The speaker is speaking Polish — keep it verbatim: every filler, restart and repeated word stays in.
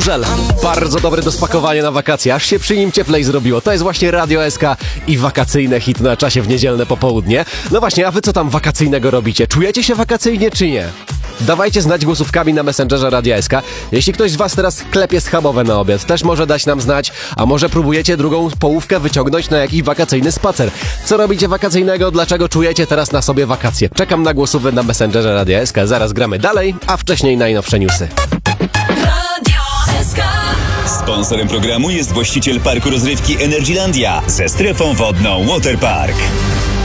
żel. Bardzo dobry do spakowania na wakacje, aż się przy nim cieplej zrobiło. To jest właśnie Radio S K i wakacyjne hit na czasie w niedzielne popołudnie. No właśnie, a wy co tam wakacyjnego robicie? Czujecie się wakacyjnie czy nie? Dawajcie znać głosówkami na Messengerze Radia S K. Jeśli ktoś z was teraz klepie schabowe na obiad, też może dać nam znać, a może próbujecie drugą połówkę wyciągnąć na jakiś wakacyjny spacer. Co robicie wakacyjnego? Dlaczego czujecie teraz na sobie wakacje? Czekam na głosówy na Messengerze Radia S K. Zaraz gramy dalej, a wcześniej najnowsze newsy. Radio S K. Sponsorem programu jest właściciel parku rozrywki Energylandia ze strefą wodną Waterpark.